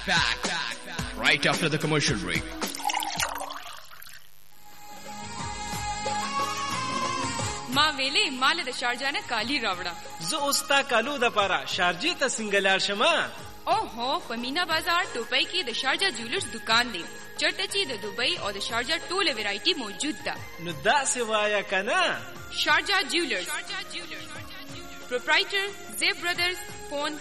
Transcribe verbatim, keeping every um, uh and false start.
Right after the commercial break. ما ویلې مال د شارجه نه کالی راوړه. زه اوستا کالو د پاره شارجې ته سنگلار شمه. او هو په مینا بازار ټوپۍ کې د شارجه جولرز دکان دی. چرته چې د دوبۍ او د شارجه ټوله ویرایټي موجود ده. نو دا سوایا کنه شارجه جولرز. Proprietor Zeb Brothers. Phone